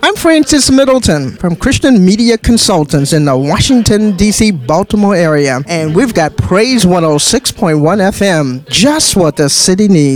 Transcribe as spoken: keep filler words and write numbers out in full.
I'm Francis Middleton from Christian Media Consultants in the Washington, D C, Baltimore area. And we've got Praise one oh six point one F M, just what the city needs.